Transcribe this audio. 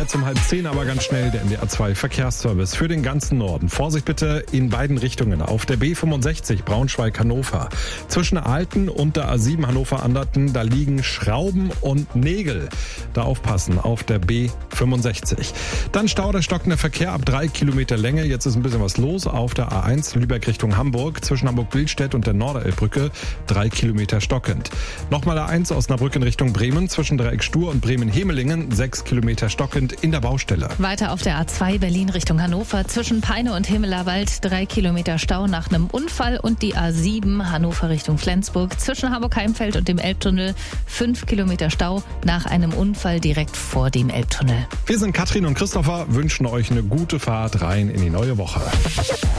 Jetzt um 9:30 aber ganz schnell der NDR 2 Verkehrsservice für den ganzen Norden. Vorsicht bitte in beiden Richtungen. Auf der B65 Braunschweig-Hannover. Zwischen Alten und der A7 Hannover-Anderten, da liegen Schrauben und Nägel. Da aufpassen auf der B65. Dann Stau, der stockende Verkehr ab 3 Kilometer Länge. Jetzt ist ein bisschen was los auf der A1 Lübeck Richtung Hamburg. Zwischen Hamburg-Billstedt und der Norderelbbrücke 3 Kilometer stockend. Nochmal A1 Osnabrück in Richtung Bremen. Zwischen Dreieck Stur und Bremen-Hemelingen 6 Kilometer stockend in der Baustelle. Weiter auf der A2 Berlin Richtung Hannover. Zwischen Peine und Himmelerwald 3 Kilometer Stau nach einem Unfall. Und die A7 Hannover Richtung Flensburg. Zwischen Hamburg-Heimfeld und dem Elbtunnel 5 Kilometer Stau nach einem Unfall direkt vor dem Elbtunnel. Wir sind Katrin und Christopher, wünschen euch eine gute Fahrt rein in die neue Woche.